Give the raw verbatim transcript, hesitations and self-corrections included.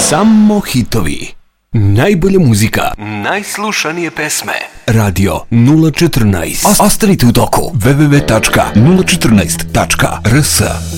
Samo hitovi. Najbolja muzika. Najslušanije pesme. Radio nula četrnaest. Ostanite u toku. w w w tačka nula četrnaest tačka r s